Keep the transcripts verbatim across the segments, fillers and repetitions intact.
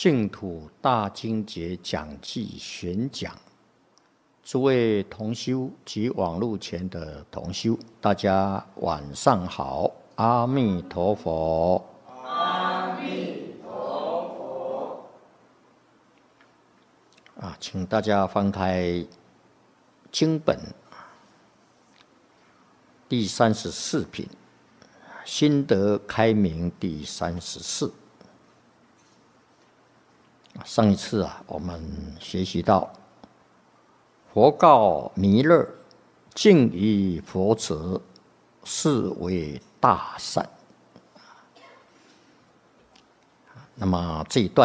净土大经节讲记选讲，诸位同修及网络前的同修，大家晚上好，阿弥陀佛。 阿弥陀佛。 啊，请大家翻开经本第三十四品，心得开明第三十四。上一次啊，我们学习到佛告弥勒，敬于佛者，是为大善。那么这一段，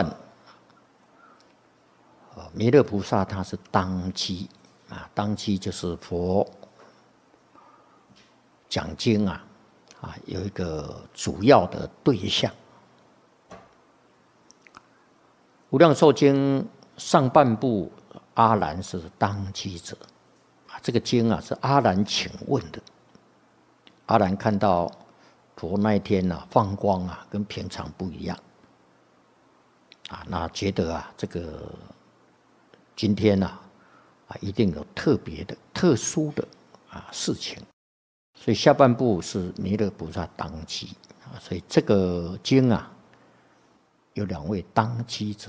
弥勒菩萨他是当机啊，当机就是佛讲经啊，啊有一个主要的对象。无量寿经上半部，阿难是当机者啊，这个经啊是阿难请问的。阿难看到佛那一天啊放光啊，跟平常不一样啊，那觉得啊这个今天啊啊一定有特别的、特殊的啊事情，所以下半部是弥勒菩萨当机啊，所以这个经啊有两位当机者。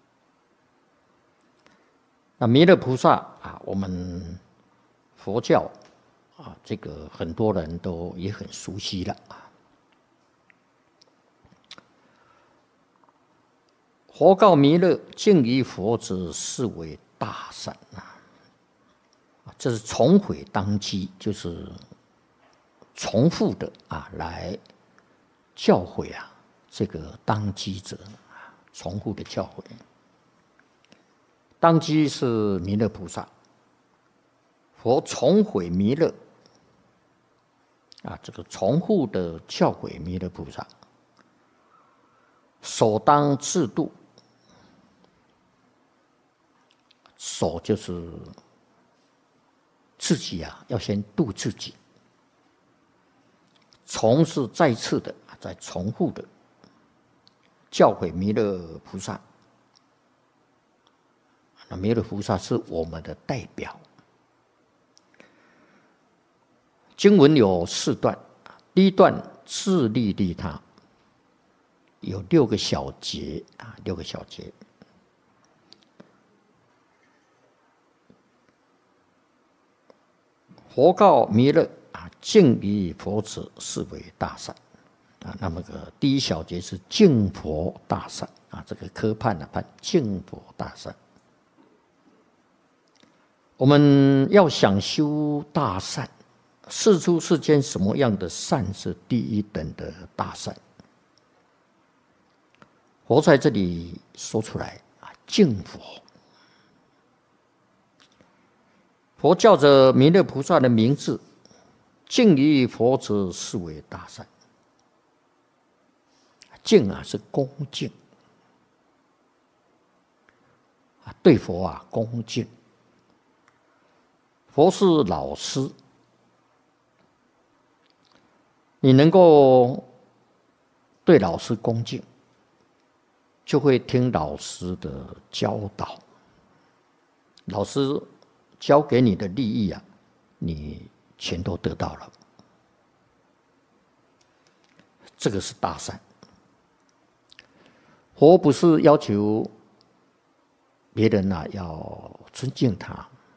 那弥勒菩萨啊，我们佛教啊，这个很多人都也很熟悉了啊。佛告弥勒，敬于佛者，是为大善啊。这是重回当机，就是重复的啊，来教诲啊这个当机者啊，重复的教诲。当机是弥勒菩萨，佛重诲弥勒啊，这个重复的教诲弥勒菩萨，首当自度。首就是自己啊，要先度自己。重是再次的，再重复的教诲弥勒菩萨。那弥勒菩萨是我们的代表。经文有四段，第一段自利利他，有六个小节啊，六个小节。佛告弥勒啊，敬于佛者，是为大善啊。那么个第一小节是敬佛大善啊，这个科判啊判敬佛大善。我们要想修大善，世出世间什么样的善是第一等的大善？佛在这里说出来啊，敬佛。佛叫着弥勒菩萨的名字，敬于佛者，是为大善。敬啊是恭敬啊，对佛啊恭敬。佛是老师，你能够对老师恭敬，就会听老师的教导。老师教给你的利益啊，你全都得到了，这个是大善。佛不是要求别人啊要尊敬他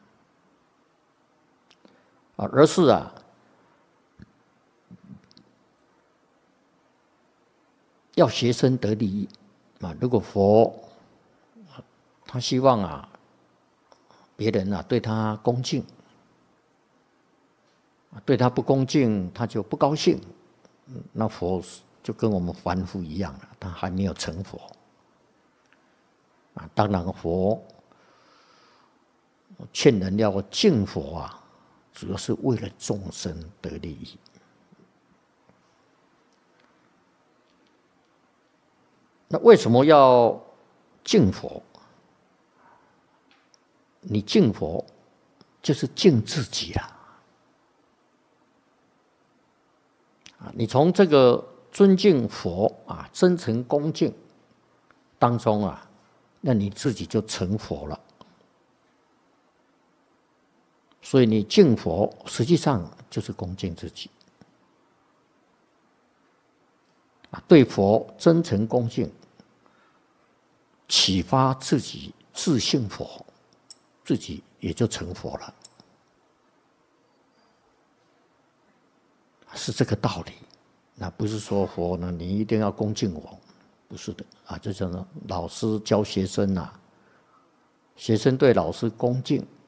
啊，而是啊要学生得利益啊。如果佛他希望啊别人啊对他恭敬，对他不恭敬他就不高兴，那佛就跟我们凡夫一样了，他还没有成佛啊。当然佛劝人要敬佛啊，主要是为了众生得利益。那为什么要敬佛？你敬佛就是敬自己啦。你从这个尊敬佛啊，真诚恭敬当中啊， 那你自己就成佛了。所以你敬佛，实际上就是恭敬自己。对佛真诚恭敬，启发自己自信佛，自己也就成佛了，是这个道理。那不是说佛呢，你一定要恭敬我，不是的啊。就像老师教学生啊，学生对老师恭敬，